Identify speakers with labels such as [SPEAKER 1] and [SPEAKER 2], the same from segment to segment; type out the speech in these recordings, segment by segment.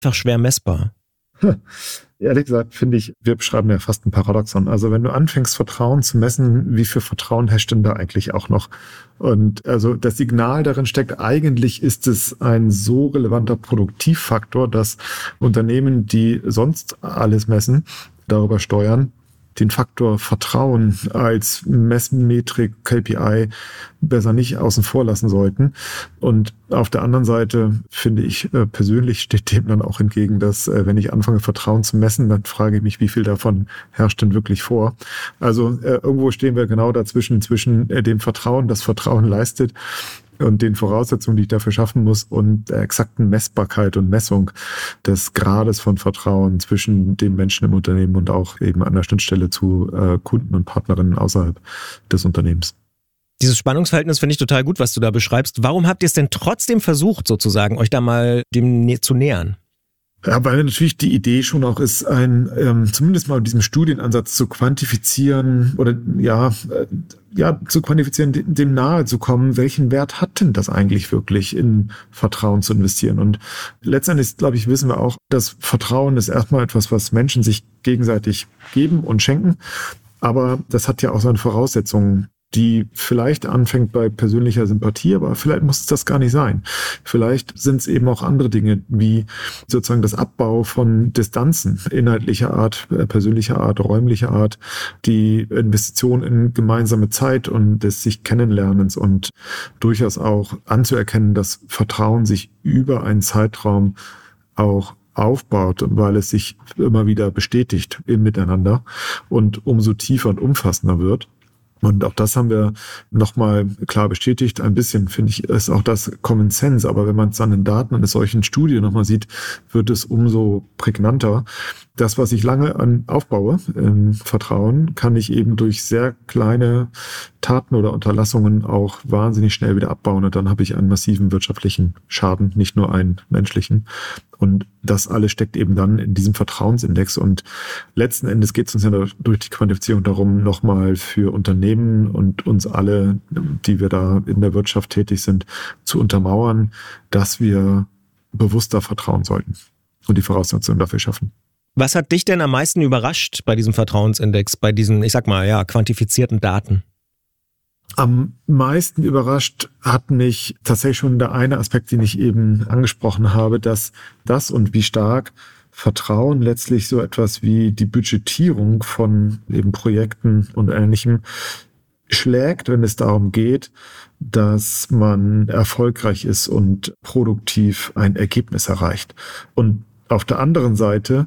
[SPEAKER 1] einfach schwer messbar?
[SPEAKER 2] Ehrlich gesagt finde ich, wir beschreiben ja fast ein Paradoxon. Also wenn du anfängst, Vertrauen zu messen, wie viel Vertrauen herrscht denn da eigentlich auch noch? Und also das Signal darin steckt, eigentlich ist es ein so relevanter Produktivfaktor, dass Unternehmen, die sonst alles messen, darüber steuern, den Faktor Vertrauen als Messmetrik, KPI besser nicht außen vor lassen sollten. Und auf der anderen Seite finde ich persönlich steht dem dann auch entgegen, dass wenn ich anfange Vertrauen zu messen, dann frage ich mich, wie viel davon herrscht denn wirklich vor. Also irgendwo stehen wir genau dazwischen, zwischen dem Vertrauen, das Vertrauen leistet, und den Voraussetzungen, die ich dafür schaffen muss, und der exakten Messbarkeit und Messung des Grades von Vertrauen zwischen den Menschen im Unternehmen und auch eben an der Schnittstelle zu Kunden und Partnerinnen außerhalb des Unternehmens.
[SPEAKER 1] Dieses Spannungsverhältnis finde ich total gut, was du da beschreibst. Warum habt ihr es denn trotzdem versucht, sozusagen, euch da mal dem zu nähern?
[SPEAKER 2] Ja, weil natürlich die Idee schon auch ist, zumindest mal diesem Studienansatz zu quantifizieren oder zu quantifizieren, dem nahe zu kommen, welchen Wert hat denn das eigentlich wirklich, in Vertrauen zu investieren? Und letztendlich, glaube ich, wissen wir auch, dass Vertrauen ist erstmal etwas, was Menschen sich gegenseitig geben und schenken. Aber das hat ja auch seine Voraussetzungen, die vielleicht anfängt bei persönlicher Sympathie, aber vielleicht muss es das gar nicht sein. Vielleicht sind es eben auch andere Dinge, wie sozusagen das Abbau von Distanzen inhaltlicher Art, persönlicher Art, räumlicher Art, die Investition in gemeinsame Zeit und des sich Kennenlernens und durchaus auch anzuerkennen, dass Vertrauen sich über einen Zeitraum auch aufbaut, weil es sich immer wieder bestätigt im Miteinander und umso tiefer und umfassender wird. Und auch das haben wir nochmal klar bestätigt. Ein bisschen, finde ich, ist auch das Common Sense. Aber wenn man es an den Daten einer solchen Studie nochmal sieht, wird es umso prägnanter. Das, was ich lange aufbaue, im Vertrauen, kann ich eben durch sehr kleine Taten oder Unterlassungen auch wahnsinnig schnell wieder abbauen. Und dann habe ich einen massiven wirtschaftlichen Schaden, nicht nur einen menschlichen. Und das alles steckt eben dann in diesem Vertrauensindex. Und letzten Endes geht es uns ja durch die Quantifizierung darum, nochmal für Unternehmen und uns alle, die wir da in der Wirtschaft tätig sind, zu untermauern, dass wir bewusster vertrauen sollten und die Voraussetzungen dafür schaffen.
[SPEAKER 1] Was hat dich denn am meisten überrascht bei diesem Vertrauensindex, bei diesen, ich sag mal, quantifizierten Daten?
[SPEAKER 2] Am meisten überrascht hat mich tatsächlich schon der eine Aspekt, den ich eben angesprochen habe, dass das und wie stark Vertrauen letztlich so etwas wie die Budgetierung von eben Projekten und Ähnlichem schlägt, wenn es darum geht, dass man erfolgreich ist und produktiv ein Ergebnis erreicht. Und auf der anderen Seite,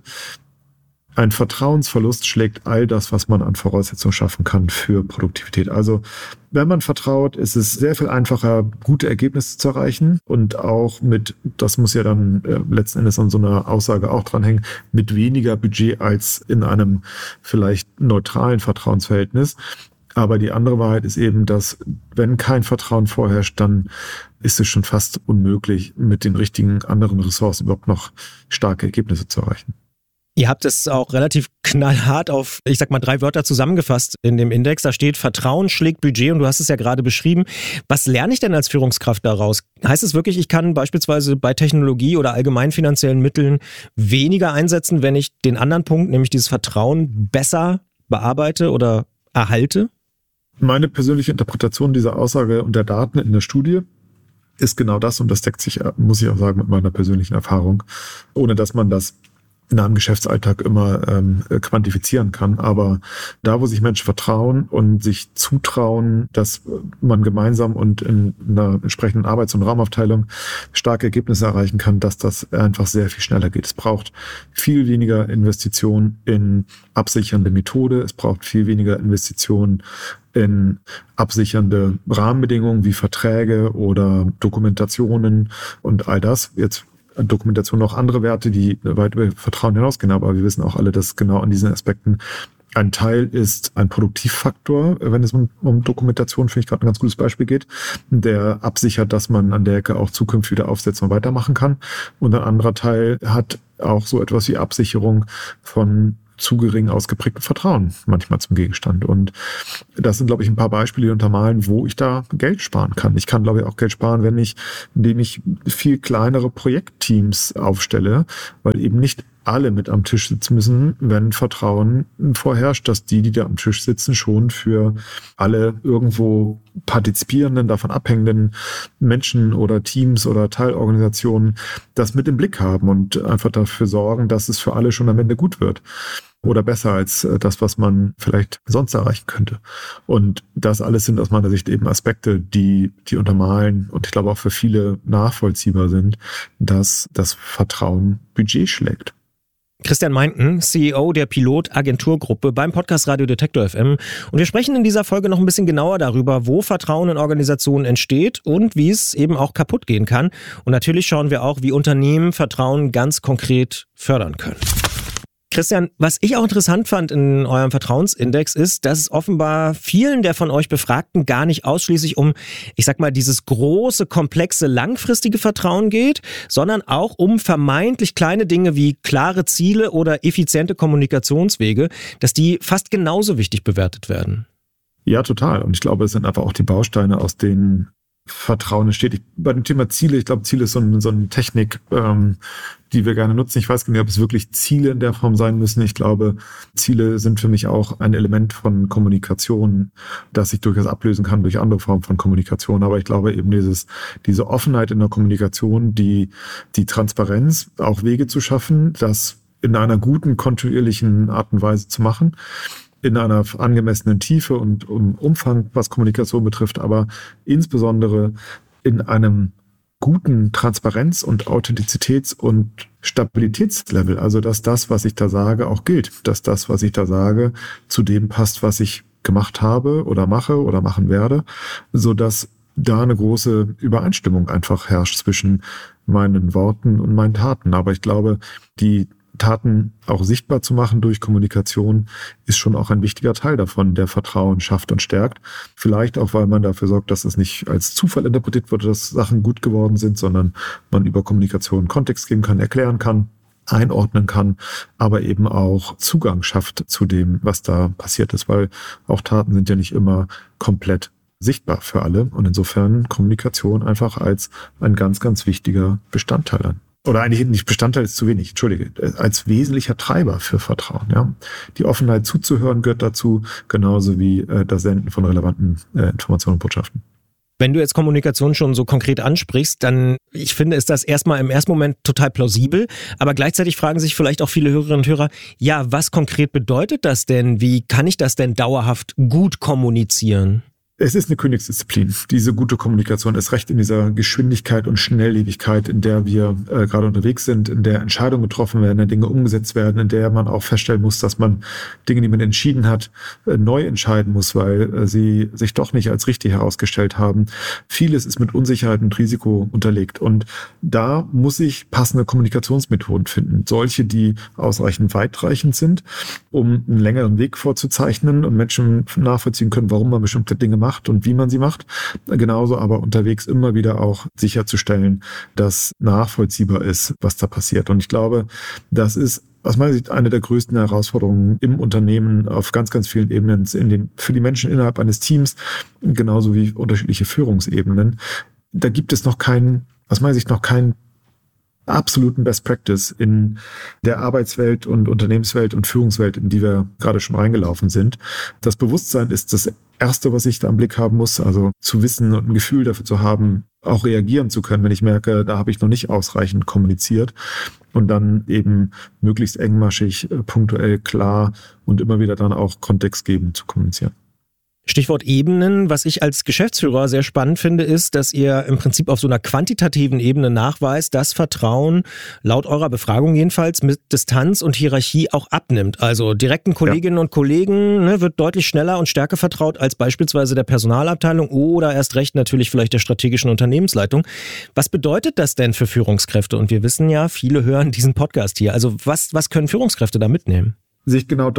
[SPEAKER 2] ein Vertrauensverlust schlägt all das, was man an Voraussetzungen schaffen kann für Produktivität. Also wenn man vertraut, ist es sehr viel einfacher, gute Ergebnisse zu erreichen und auch das muss ja dann letzten Endes an so einer Aussage auch dranhängen, mit weniger Budget als in einem vielleicht neutralen Vertrauensverhältnis. Aber die andere Wahrheit ist eben, dass wenn kein Vertrauen vorherrscht, dann ist es schon fast unmöglich, mit den richtigen anderen Ressourcen überhaupt noch starke Ergebnisse zu erreichen.
[SPEAKER 1] Ihr habt es auch relativ knallhart auf, 3 Wörter zusammengefasst in dem Index. Da steht, Vertrauen schlägt Budget, und du hast es ja gerade beschrieben. Was lerne ich denn als Führungskraft daraus? Heißt es wirklich, ich kann beispielsweise bei Technologie oder allgemein finanziellen Mitteln weniger einsetzen, wenn ich den anderen Punkt, nämlich dieses Vertrauen, besser bearbeite oder erhalte?
[SPEAKER 2] Meine persönliche Interpretation dieser Aussage und der Daten in der Studie ist genau das, und das deckt sich, muss ich auch sagen, mit meiner persönlichen Erfahrung, ohne dass man das in einem Geschäftsalltag immer quantifizieren kann. Aber da, wo sich Menschen vertrauen und sich zutrauen, dass man gemeinsam und in einer entsprechenden Arbeits- und Raumaufteilung starke Ergebnisse erreichen kann, dass das einfach sehr viel schneller geht. Es braucht viel weniger Investition in absichernde Methode. Es braucht viel weniger Investition in absichernde Rahmenbedingungen wie Verträge oder Dokumentationen und all das. Jetzt Dokumentation noch andere Werte, die weit über Vertrauen hinausgehen, aber wir wissen auch alle, dass genau an diesen Aspekten ein Teil ist ein Produktivfaktor, wenn es um Dokumentation, finde ich gerade ein ganz gutes Beispiel geht, der absichert, dass man an der Ecke auch zukünftig wieder aufsetzen und weitermachen kann. Und ein anderer Teil hat auch so etwas wie Absicherung von zu gering ausgeprägten Vertrauen manchmal zum Gegenstand. Und das sind, glaube ich, ein paar Beispiele, die untermalen, wo ich da Geld sparen kann. Ich kann, glaube ich, auch Geld sparen, indem ich viel kleinere Projektteams aufstelle, weil eben nicht alle mit am Tisch sitzen müssen, wenn Vertrauen vorherrscht, dass die da am Tisch sitzen, schon für alle irgendwo partizipierenden, davon abhängenden Menschen oder Teams oder Teilorganisationen das mit im Blick haben und einfach dafür sorgen, dass es für alle schon am Ende gut wird. Oder besser als das, was man vielleicht sonst erreichen könnte. Und das alles sind aus meiner Sicht eben Aspekte, die untermalen und ich glaube auch für viele nachvollziehbar sind, dass das Vertrauen Budget schlägt.
[SPEAKER 1] Christian Meinten, CEO der Pilot-Agenturgruppe beim Podcast Radio Detektor FM. Und wir sprechen in dieser Folge noch ein bisschen genauer darüber, wo Vertrauen in Organisationen entsteht und wie es eben auch kaputt gehen kann. Und natürlich schauen wir auch, wie Unternehmen Vertrauen ganz konkret fördern können. Christian, was ich auch interessant fand in eurem Vertrauensindex ist, dass es offenbar vielen der von euch Befragten gar nicht ausschließlich um, ich sag mal, dieses große, komplexe, langfristige Vertrauen geht, sondern auch um vermeintlich kleine Dinge wie klare Ziele oder effiziente Kommunikationswege, dass die fast genauso wichtig bewertet werden.
[SPEAKER 2] Ja, total. Und ich glaube, es sind einfach auch die Bausteine, aus denen Vertrauen entsteht. Bei dem Thema Ziele, ich glaube, Ziele ist so eine Technik, die wir gerne nutzen. Ich weiß gar nicht, ob es wirklich Ziele in der Form sein müssen. Ich glaube, Ziele sind für mich auch ein Element von Kommunikation, das ich durchaus ablösen kann durch andere Formen von Kommunikation. Aber ich glaube eben diese Offenheit in der Kommunikation, die Transparenz, auch Wege zu schaffen, das in einer guten, kontinuierlichen Art und Weise zu machen, in einer angemessenen Tiefe und Umfang, was Kommunikation betrifft, aber insbesondere in einem guten Transparenz- und Authentizitäts- und Stabilitätslevel. Also, dass das, was ich da sage, auch gilt. Dass das, was ich da sage, zu dem passt, was ich gemacht habe oder mache oder machen werde, sodass da eine große Übereinstimmung einfach herrscht zwischen meinen Worten und meinen Taten. Aber ich glaube, die Taten auch sichtbar zu machen durch Kommunikation ist schon auch ein wichtiger Teil davon, der Vertrauen schafft und stärkt. Vielleicht auch, weil man dafür sorgt, dass es nicht als Zufall interpretiert wird, dass Sachen gut geworden sind, sondern man über Kommunikation Kontext geben kann, erklären kann, einordnen kann, aber eben auch Zugang schafft zu dem, was da passiert ist, weil auch Taten sind ja nicht immer komplett sichtbar für alle und insofern Kommunikation einfach als ein ganz, ganz wichtiger Bestandteil an. Oder eigentlich nicht Bestandteil ist zu wenig, entschuldige, als wesentlicher Treiber für Vertrauen. Ja. Die Offenheit zuzuhören gehört dazu, genauso wie das Senden von relevanten Informationen und Botschaften.
[SPEAKER 1] Wenn du jetzt Kommunikation schon so konkret ansprichst, dann, ich finde, ist das erstmal im ersten Moment total plausibel, aber gleichzeitig fragen sich vielleicht auch viele Hörerinnen und Hörer, ja, was konkret bedeutet das denn? Wie kann ich das denn dauerhaft gut kommunizieren?
[SPEAKER 2] Es ist eine Königsdisziplin, diese gute Kommunikation ist recht in dieser Geschwindigkeit und Schnelllebigkeit, in der wir gerade unterwegs sind, in der Entscheidungen getroffen werden, in der Dinge umgesetzt werden, in der man auch feststellen muss, dass man Dinge, die man entschieden hat, neu entscheiden muss, weil sie sich doch nicht als richtig herausgestellt haben. Vieles ist mit Unsicherheit und Risiko unterlegt und da muss ich passende Kommunikationsmethoden finden. Solche, die ausreichend weitreichend sind, um einen längeren Weg vorzuzeichnen und Menschen nachvollziehen können, warum man bestimmte Dinge macht und wie man sie macht. Genauso aber unterwegs immer wieder auch sicherzustellen, dass nachvollziehbar ist, was da passiert. Und ich glaube, das ist aus meiner Sicht eine der größten Herausforderungen im Unternehmen auf ganz, ganz vielen Ebenen, für die Menschen innerhalb eines Teams, genauso wie unterschiedliche Führungsebenen. Da gibt es aus meiner Sicht noch keinen absoluten Best Practice in der Arbeitswelt und Unternehmenswelt und Führungswelt, in die wir gerade schon reingelaufen sind. Das Bewusstsein ist das Erste, was ich da im Blick haben muss, also zu wissen und ein Gefühl dafür zu haben, auch reagieren zu können, wenn ich merke, da habe ich noch nicht ausreichend kommuniziert und dann eben möglichst engmaschig, punktuell, klar und immer wieder dann auch kontextgebend zu kommunizieren.
[SPEAKER 1] Stichwort Ebenen. Was ich als Geschäftsführer sehr spannend finde, ist, dass ihr im Prinzip auf so einer quantitativen Ebene nachweist, dass Vertrauen laut eurer Befragung jedenfalls mit Distanz und Hierarchie auch abnimmt. Also direkten Kolleginnen und Kollegen wird deutlich schneller und stärker vertraut als beispielsweise der Personalabteilung oder erst recht natürlich vielleicht der strategischen Unternehmensleitung. Was bedeutet das denn für Führungskräfte? Und wir wissen ja, viele hören diesen Podcast hier. Also was können Führungskräfte da mitnehmen?
[SPEAKER 2] Sich genau das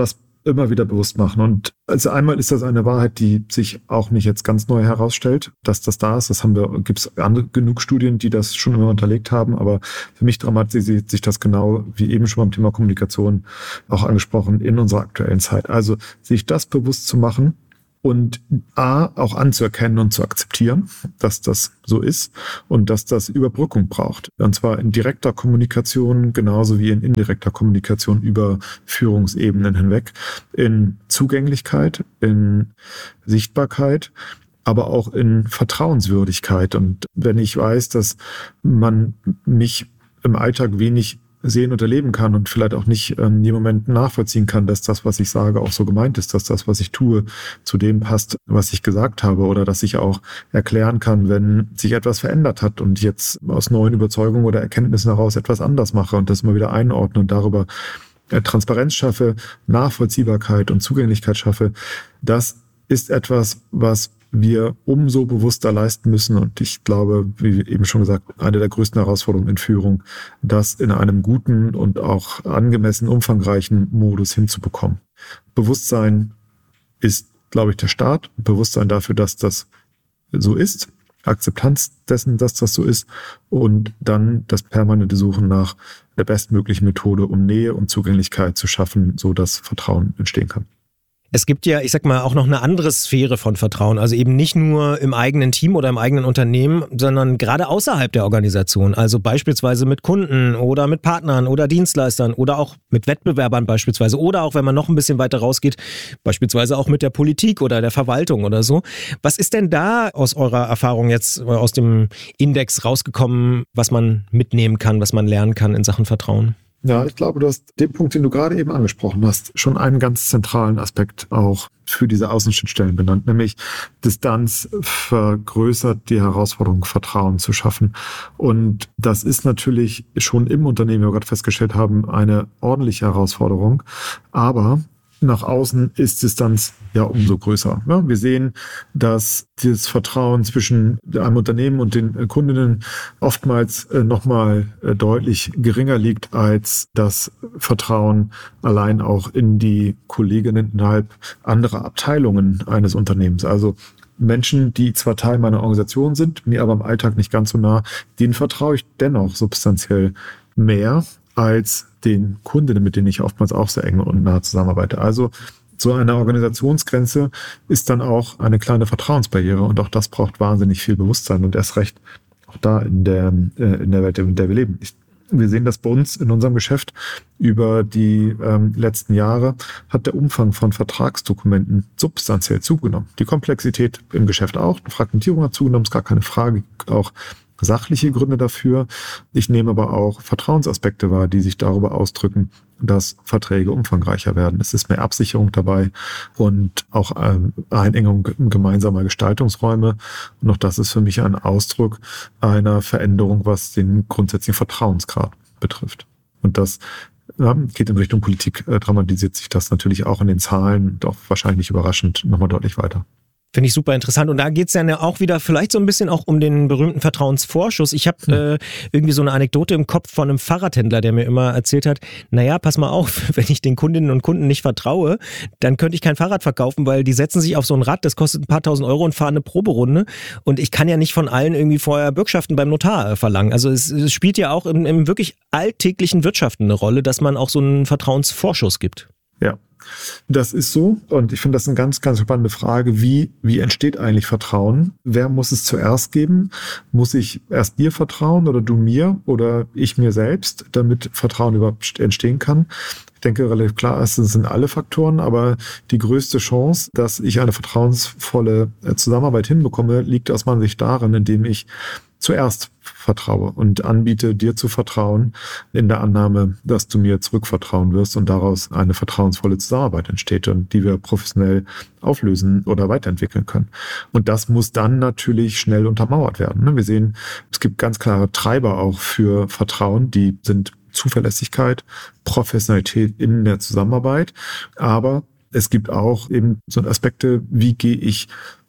[SPEAKER 2] immer wieder bewusst machen. Und also einmal ist das eine Wahrheit, die sich auch nicht jetzt ganz neu herausstellt, dass das da ist. Gibt es genug Studien, die das schon immer unterlegt haben. Aber für mich dramatisiert sich das genau, wie eben schon beim Thema Kommunikation auch angesprochen, in unserer aktuellen Zeit. Also sich das bewusst zu machen, und auch anzuerkennen und zu akzeptieren, dass das so ist und dass das Überbrückung braucht. Und zwar in direkter Kommunikation genauso wie in indirekter Kommunikation über Führungsebenen hinweg, in Zugänglichkeit, in Sichtbarkeit, aber auch in Vertrauenswürdigkeit. Und wenn ich weiß, dass man mich im Alltag wenig sehen und erleben kann und vielleicht auch nicht in dem Moment nachvollziehen kann, dass das, was ich sage, auch so gemeint ist, dass das, was ich tue, zu dem passt, was ich gesagt habe, oder dass ich auch erklären kann, wenn sich etwas verändert hat und ich jetzt aus neuen Überzeugungen oder Erkenntnissen heraus etwas anders mache und das mal wieder einordne und darüber Transparenz schaffe, Nachvollziehbarkeit und Zugänglichkeit schaffe. Das ist etwas, was wir umso bewusster leisten müssen. Und ich glaube, wie eben schon gesagt, eine der größten Herausforderungen in Führung, das in einem guten und auch angemessen umfangreichen Modus hinzubekommen. Bewusstsein ist, glaube ich, der Start. Bewusstsein dafür, dass das so ist. Akzeptanz dessen, dass das so ist. Und dann das permanente Suchen nach der bestmöglichen Methode, um Nähe und Zugänglichkeit zu schaffen, so dass Vertrauen entstehen kann.
[SPEAKER 1] Es gibt ja, ich sag mal, auch noch eine andere Sphäre von Vertrauen. Also eben nicht nur im eigenen Team oder im eigenen Unternehmen, sondern gerade außerhalb der Organisation. Also beispielsweise mit Kunden oder mit Partnern oder Dienstleistern oder auch mit Wettbewerbern beispielsweise. Oder auch, wenn man noch ein bisschen weiter rausgeht, beispielsweise auch mit der Politik oder der Verwaltung oder so. Was ist denn da aus eurer Erfahrung jetzt aus dem Index rausgekommen, was man mitnehmen kann, was man lernen kann in Sachen Vertrauen?
[SPEAKER 2] Ja, ich glaube, du hast den Punkt, den du gerade eben angesprochen hast, schon einen ganz zentralen Aspekt auch für diese Außenschnittstellen benannt, nämlich Distanz vergrößert die Herausforderung, Vertrauen zu schaffen. Und das ist natürlich schon im Unternehmen, wie wir gerade festgestellt haben, eine ordentliche Herausforderung. Aber nach außen ist Distanz ja umso größer. Ja, wir sehen, dass das Vertrauen zwischen einem Unternehmen und den Kundinnen oftmals nochmal deutlich geringer liegt als das Vertrauen allein auch in die Kolleginnen innerhalb anderer Abteilungen eines Unternehmens. Also Menschen, die zwar Teil meiner Organisation sind, mir aber im Alltag nicht ganz so nah, denen vertraue ich dennoch substanziell mehr als den Kundinnen, mit denen ich oftmals auch sehr eng und nah zusammenarbeite. Also so eine Organisationsgrenze ist dann auch eine kleine Vertrauensbarriere und auch das braucht wahnsinnig viel Bewusstsein und erst recht auch da in der Welt, in der wir leben. Wir sehen das bei uns in unserem Geschäft. Über die letzten Jahre hat der Umfang von Vertragsdokumenten substanziell zugenommen. Die Komplexität im Geschäft auch. Die Fragmentierung hat zugenommen, ist gar keine Frage. Auch sachliche Gründe dafür. Ich nehme aber auch Vertrauensaspekte wahr, die sich darüber ausdrücken, dass Verträge umfangreicher werden. Es ist mehr Absicherung dabei und auch Einengung gemeinsamer Gestaltungsräume. Und auch das ist für mich ein Ausdruck einer Veränderung, was den grundsätzlichen Vertrauensgrad betrifft. Und das geht in Richtung Politik, dramatisiert sich das natürlich auch in den Zahlen, doch wahrscheinlich nicht überraschend, nochmal deutlich weiter.
[SPEAKER 1] Finde ich super interessant. Und da geht es dann ja auch wieder vielleicht so ein bisschen auch um den berühmten Vertrauensvorschuss. Ich habe irgendwie so eine Anekdote im Kopf von einem Fahrradhändler, der mir immer erzählt hat, naja, pass mal auf, wenn ich den Kundinnen und Kunden nicht vertraue, dann könnte ich kein Fahrrad verkaufen, weil die setzen sich auf so ein Rad, das kostet ein paar tausend Euro und fahren eine Proberunde. Und ich kann ja nicht von allen irgendwie vorher Bürgschaften beim Notar verlangen. Also es spielt ja auch im wirklich alltäglichen Wirtschaften eine Rolle, dass man auch so einen Vertrauensvorschuss gibt.
[SPEAKER 2] Ja. Das ist so und ich finde das eine ganz, ganz spannende Frage. Wie entsteht eigentlich Vertrauen? Wer muss es zuerst geben? Muss ich erst dir vertrauen oder du mir oder ich mir selbst, damit Vertrauen überhaupt entstehen kann? Ich denke, relativ klar, es sind alle Faktoren, aber die größte Chance, dass ich eine vertrauensvolle Zusammenarbeit hinbekomme, liegt aus meiner Sicht darin, indem ich zuerst vertraue und anbiete, dir zu vertrauen, in der Annahme, dass du mir zurückvertrauen wirst und daraus eine vertrauensvolle Zusammenarbeit entsteht und die wir professionell auflösen oder weiterentwickeln können. Und das muss dann natürlich schnell untermauert werden. Wir sehen, es gibt ganz klare Treiber auch für Vertrauen, die sind Zuverlässigkeit, Professionalität in der Zusammenarbeit, aber es gibt auch eben so Aspekte, wie gehe ich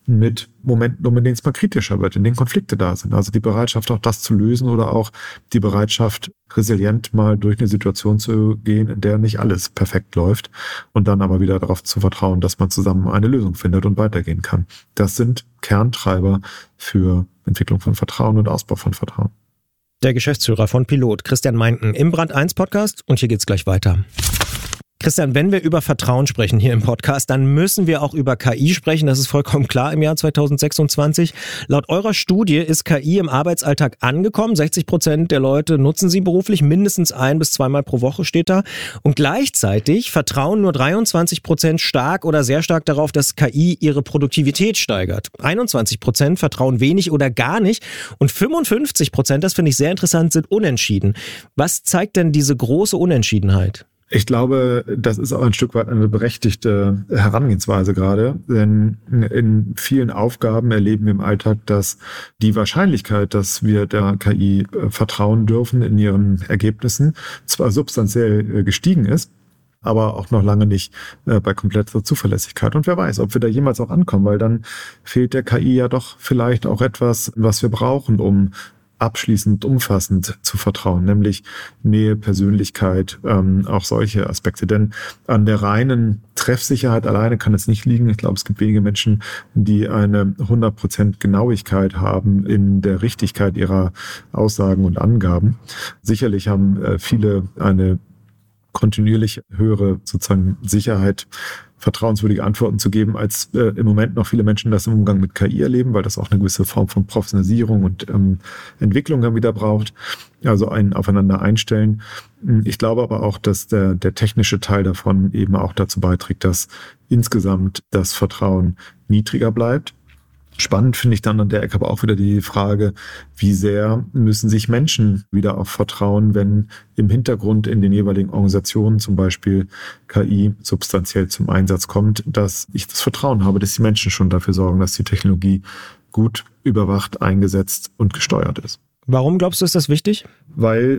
[SPEAKER 2] mit Momenten, in denen es mal kritischer wird, in denen Konflikte da sind. Also die Bereitschaft, auch das zu lösen oder auch die Bereitschaft, resilient mal durch eine Situation zu gehen, in der nicht alles perfekt läuft und dann aber wieder darauf zu vertrauen, dass man zusammen eine Lösung findet und weitergehen kann. Das sind Kerntreiber für Entwicklung von Vertrauen und Ausbau von Vertrauen.
[SPEAKER 1] Der Geschäftsführer von Pilot, Christian Meinken, im Brand 1 Podcast, und hier geht's gleich weiter. Christian, wenn wir über Vertrauen sprechen hier im Podcast, dann müssen wir auch über KI sprechen. Das ist vollkommen klar im Jahr 2026. Laut eurer Studie ist KI im Arbeitsalltag angekommen. 60% der Leute nutzen sie beruflich, mindestens 1- bis 2-mal pro Woche steht da. Und gleichzeitig vertrauen nur 23% stark oder sehr stark darauf, dass KI ihre Produktivität steigert. 21% vertrauen wenig oder gar nicht. Und 55%, das finde ich sehr interessant, sind unentschieden. Was zeigt denn diese große Unentschiedenheit?
[SPEAKER 2] Ich glaube, das ist auch ein Stück weit eine berechtigte Herangehensweise gerade, denn in vielen Aufgaben erleben wir im Alltag, dass die Wahrscheinlichkeit, dass wir der KI vertrauen dürfen in ihren Ergebnissen, zwar substanziell gestiegen ist, aber auch noch lange nicht bei kompletter Zuverlässigkeit. Und wer weiß, ob wir da jemals auch ankommen, weil dann fehlt der KI ja doch vielleicht auch etwas, was wir brauchen, um abschließend, umfassend zu vertrauen, nämlich Nähe, Persönlichkeit, auch solche Aspekte. Denn an der reinen Treffsicherheit alleine kann es nicht liegen. Ich glaube, es gibt wenige Menschen, die eine 100% Genauigkeit haben in der Richtigkeit ihrer Aussagen und Angaben. Sicherlich haben viele eine kontinuierlich höhere sozusagen Sicherheit, vertrauenswürdige Antworten zu geben, als im Moment noch viele Menschen das im Umgang mit KI erleben, weil das auch eine gewisse Form von Professionalisierung und Entwicklung dann wieder braucht, also ein Aufeinander einstellen. Ich glaube aber auch, dass der technische Teil davon eben auch dazu beiträgt, dass insgesamt das Vertrauen niedriger bleibt. Spannend finde ich dann an der Ecke aber auch wieder die Frage, wie sehr müssen sich Menschen wieder auch vertrauen, wenn im Hintergrund in den jeweiligen Organisationen zum Beispiel KI substanziell zum Einsatz kommt, dass ich das Vertrauen habe, dass die Menschen schon dafür sorgen, dass die Technologie gut überwacht, eingesetzt und gesteuert ist.
[SPEAKER 1] Warum glaubst du, ist das wichtig?
[SPEAKER 2] Weil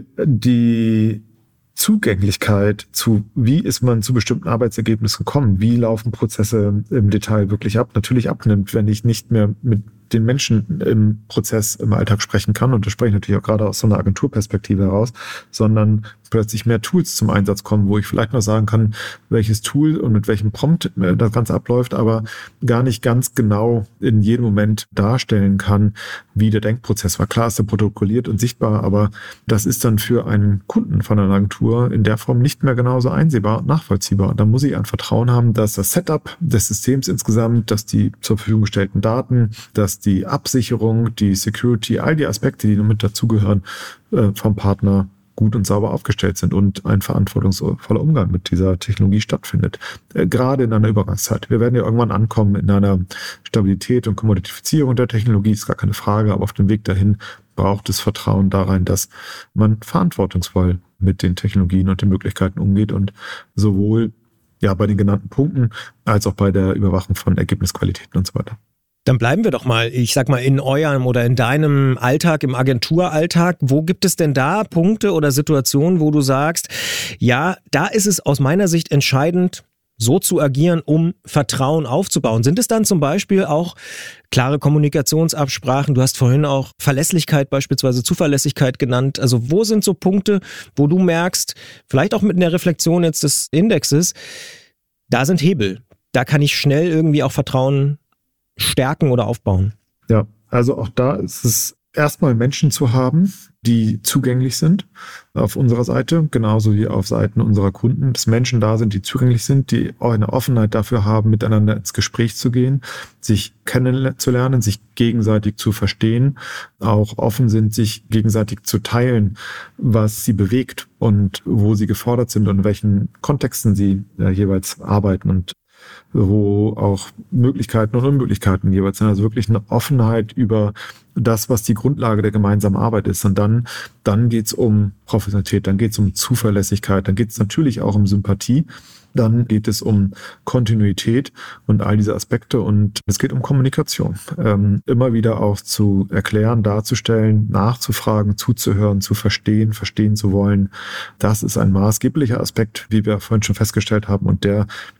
[SPEAKER 2] die Zugänglichkeit zu, wie ist man zu bestimmten Arbeitsergebnissen gekommen, wie laufen Prozesse im Detail wirklich ab, natürlich abnimmt, wenn ich nicht mehr mit den Menschen im Prozess, im Alltag sprechen kann, und das spreche ich natürlich auch gerade aus so einer Agenturperspektive heraus, sondern plötzlich mehr Tools zum Einsatz kommen, wo ich vielleicht noch sagen kann, welches Tool und mit welchem Prompt das Ganze abläuft, aber gar nicht ganz genau in jedem Moment darstellen kann, wie der Denkprozess war. Klar ist er protokolliert und sichtbar, aber das ist dann für einen Kunden von einer Agentur in der Form nicht mehr genauso einsehbar und nachvollziehbar. Und da muss ich ein Vertrauen haben, dass das Setup des Systems insgesamt, dass die zur Verfügung gestellten Daten, dass die Absicherung, die Security, all die Aspekte, die noch mit dazugehören, vom Partner gut und sauber aufgestellt sind und ein verantwortungsvoller Umgang mit dieser Technologie stattfindet. Gerade in einer Übergangszeit. Wir werden ja irgendwann ankommen in einer Stabilität und Kommoditifizierung der Technologie, ist gar keine Frage, aber auf dem Weg dahin braucht es Vertrauen darein, dass man verantwortungsvoll mit den Technologien und den Möglichkeiten umgeht und sowohl ja bei den genannten Punkten als auch bei der Überwachung von Ergebnisqualitäten und so weiter.
[SPEAKER 1] Dann bleiben wir doch mal, ich sag mal, in eurem oder in deinem Alltag, im Agenturalltag. Wo gibt es denn da Punkte oder Situationen, wo du sagst, ja, da ist es aus meiner Sicht entscheidend, so zu agieren, um Vertrauen aufzubauen? Sind es dann zum Beispiel auch klare Kommunikationsabsprachen? Du hast vorhin auch Verlässlichkeit, beispielsweise Zuverlässigkeit genannt. Also wo sind so Punkte, wo du merkst, vielleicht auch mit der Reflexion jetzt des Indexes, da sind Hebel. Da kann ich schnell irgendwie auch Vertrauen stärken oder aufbauen?
[SPEAKER 2] Ja, also auch da ist es erstmal Menschen zu haben, die zugänglich sind auf unserer Seite, genauso wie auf Seiten unserer Kunden, dass Menschen da sind, die zugänglich sind, die auch eine Offenheit dafür haben, miteinander ins Gespräch zu gehen, sich kennenzulernen, sich gegenseitig zu verstehen, auch offen sind, sich gegenseitig zu teilen, was sie bewegt und wo sie gefordert sind und in welchen Kontexten sie jeweils arbeiten und wo auch Möglichkeiten und Unmöglichkeiten jeweils sind. Also wirklich eine Offenheit über das, was die Grundlage der gemeinsamen Arbeit ist. Und dann geht es um Professionalität, dann geht es um Zuverlässigkeit, dann geht es natürlich auch um Sympathie. Dann geht es um Kontinuität und all diese Aspekte, und es geht um Kommunikation. Immer wieder auch zu erklären, darzustellen, nachzufragen, zuzuhören, zu verstehen zu wollen. Das ist ein maßgeblicher Aspekt, wie wir vorhin schon festgestellt haben, und der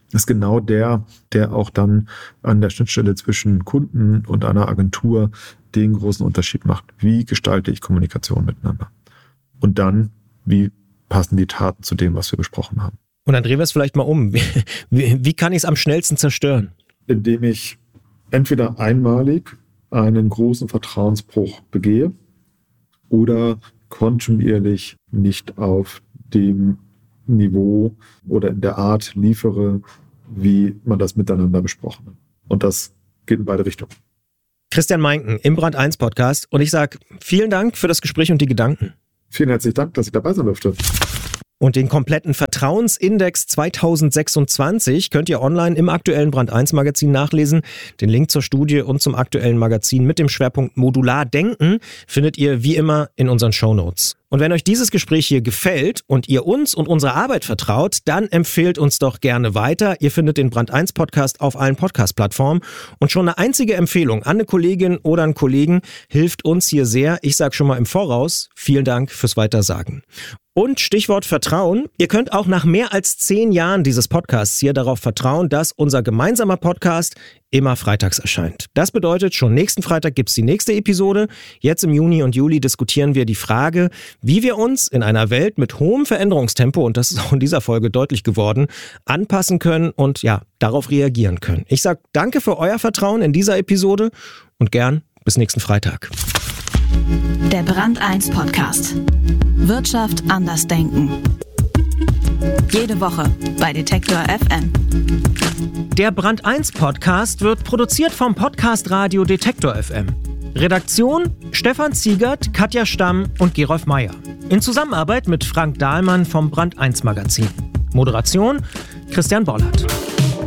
[SPEAKER 2] ist genau der auch dann an der Schnittstelle zwischen Kunden und einer Agentur den großen Unterschied macht. Wie gestalte ich Kommunikation miteinander? Und dann, wie passen die Taten zu dem, was wir besprochen haben?
[SPEAKER 1] Und dann drehen wir es vielleicht mal um. Wie kann ich es am schnellsten zerstören?
[SPEAKER 2] Indem ich entweder einmalig einen großen Vertrauensbruch begehe oder kontinuierlich nicht auf dem Niveau oder in der Art liefere, wie man das miteinander besprochen hat. Und das geht in beide Richtungen.
[SPEAKER 1] Christian Meinken im Brand 1 Podcast. Und ich sage vielen Dank für das Gespräch und die Gedanken.
[SPEAKER 2] Vielen herzlichen Dank, dass ich dabei sein durfte.
[SPEAKER 1] Und den kompletten Vertrauensindex 2026 könnt ihr online im aktuellen Brand 1 Magazin nachlesen. Den Link zur Studie und zum aktuellen Magazin mit dem Schwerpunkt Modular Denken findet ihr wie immer in unseren Shownotes. Und wenn euch dieses Gespräch hier gefällt und ihr uns und unserer Arbeit vertraut, dann empfehlt uns doch gerne weiter. Ihr findet den Brand 1 Podcast auf allen Podcast-Plattformen. Und schon eine einzige Empfehlung an eine Kollegin oder einen Kollegen hilft uns hier sehr. Ich sage schon mal im Voraus, vielen Dank fürs Weitersagen. Und Stichwort Vertrauen. Ihr könnt auch nach mehr als 10 Jahren dieses Podcasts hier darauf vertrauen, dass unser gemeinsamer Podcast immer freitags erscheint. Das bedeutet, schon nächsten Freitag gibt's die nächste Episode. Jetzt im Juni und Juli diskutieren wir die Frage, wie wir uns in einer Welt mit hohem Veränderungstempo, und das ist auch in dieser Folge deutlich geworden, anpassen können und ja, darauf reagieren können. Ich sage danke für euer Vertrauen in dieser Episode und gern bis nächsten Freitag.
[SPEAKER 3] Der Brand 1 Podcast. Wirtschaft anders denken. Jede Woche bei Detektor FM.
[SPEAKER 1] Der Brand 1 Podcast wird produziert vom Podcast Radio Detektor FM. Redaktion Stefan Ziegert, Katja Stamm und Gerolf Meyer. In Zusammenarbeit mit Frank Dahlmann vom Brand 1 Magazin. Moderation Christian Bollert.